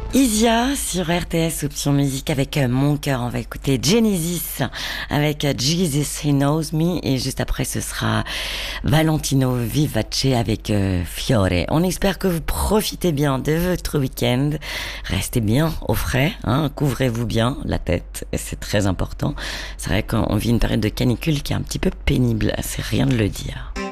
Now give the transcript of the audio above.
Isia sur RTS Option Musique avec Mon Cœur. On va écouter Genesis avec Jesus He Knows Me et juste après ce sera Valentino Vivace avec Fiore. On espère que vous profitez bien de votre week-end. Restez bien au frais, couvrez-vous bien la tête, et c'est très important. C'est vrai qu'on vit une période de canicule qui est un petit peu pénible, c'est rien de le dire.